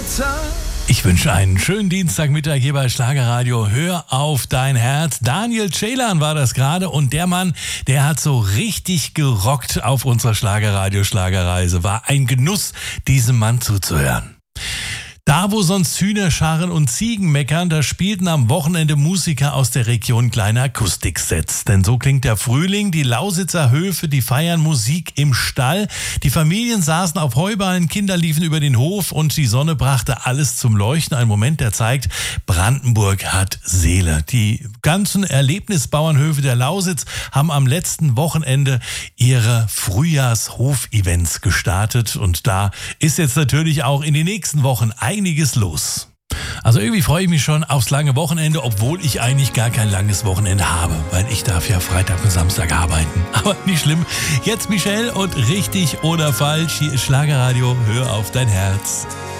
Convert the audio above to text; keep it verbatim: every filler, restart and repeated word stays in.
Ich wünsche einen schönen Dienstagmittag hier bei Schlagerradio. Hör auf dein Herz. Daniel Ceylan war das gerade und der Mann, der hat so richtig gerockt auf unserer Schlagerradio-Schlagerreise. War ein Genuss, diesem Mann zuzuhören. Da, wo sonst Hühner scharren und Ziegen meckern, da spielten am Wochenende Musiker aus der Region kleine Akustiksets. Denn so klingt der Frühling, die Lausitzer Höfe, die feiern Musik im Stall. Die Familien saßen auf Heuballen, Kinder liefen über den Hof und die Sonne brachte alles zum Leuchten. Ein Moment, der zeigt, Brandenburg hat Seele. Die ganzen Erlebnisbauernhöfe der Lausitz haben am letzten Wochenende ihre Frühjahrshof-Events gestartet. Und da ist jetzt natürlich auch in den nächsten Wochen ein einiges los. Also irgendwie freue ich mich schon aufs lange Wochenende, obwohl ich eigentlich gar kein langes Wochenende habe, weil ich darf ja Freitag und Samstag arbeiten. Aber nicht schlimm. Jetzt Michelle und richtig oder falsch, hier ist Schlagerradio, hör auf dein Herz.